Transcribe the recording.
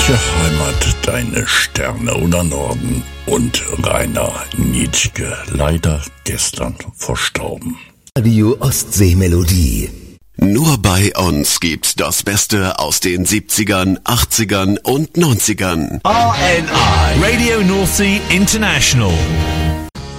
Welche Heimat deine Sterne oder Norden? Und Rainer Nitschke, leider gestern verstorben. Radio Ostsee-Melodie. Nur bei uns gibt's das Beste aus den 70ern, 80ern und 90ern. RNI Radio North Sea International.